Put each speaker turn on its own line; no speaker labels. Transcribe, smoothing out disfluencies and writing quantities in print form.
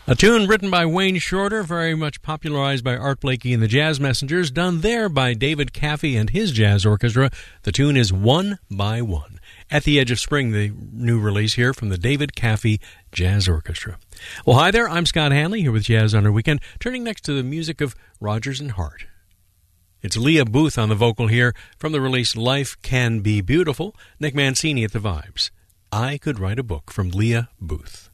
A tune written by Wayne Shorter, very much popularized by Art Blakey and the Jazz Messengers, done there by David Caffey and his jazz orchestra. The tune is One by One. At the Edge of Spring, the new release here from the David Caffey Jazz Orchestra. Well, hi there, I'm Scott Hanley here with Jazz on Our Weekend, turning next to the music of Rodgers and Hart. It's Leah Booth on the vocal here from the release Life Can Be Beautiful. Nick Mancini at the vibes. I Could Write a Book from Leah Booth.